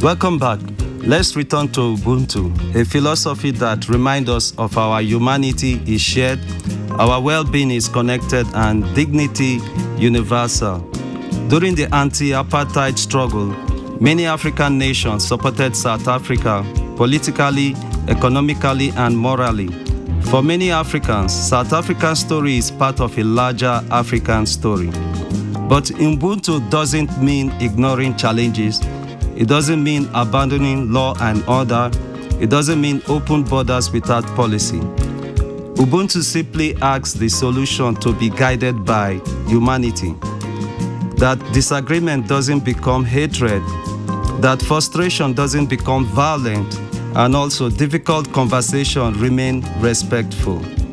Welcome back. Let's return to Ubuntu, a philosophy that reminds us of our humanity is shared, our well-being is connected, and dignity universal. During the anti-apartheid struggle, many African nations supported South Africa politically, economically, and morally. For many Africans, South Africa's story is part of a larger African story. But Ubuntu doesn't mean ignoring challenges. It doesn't mean abandoning law and order. It doesn't mean open borders without policy. Ubuntu simply asks the solution to be guided by humanity. That disagreement doesn't become hatred. That frustration doesn't become violent. And also difficult conversation remain respectful.